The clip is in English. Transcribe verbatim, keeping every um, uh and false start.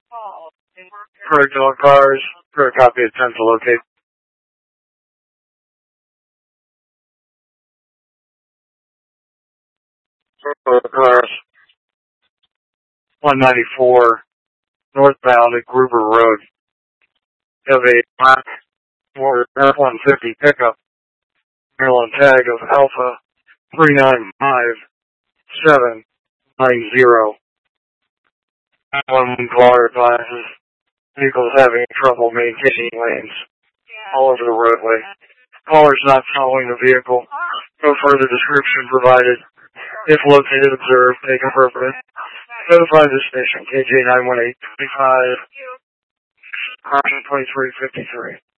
Correct all cars. Correct copy attempt to locate. Correct cars. one ninety-four northbound at Gruber Road. You have a black F one fifty pickup. Maryland tag of Alpha three nine five seven nine zero. One caller advises vehicles having trouble maintaining lanes all over the roadway. Caller's not following the vehicle. No further description provided. If located, observe, take appropriate. Notify this station, K J nine one eight twenty-five, twenty-three fifty-three.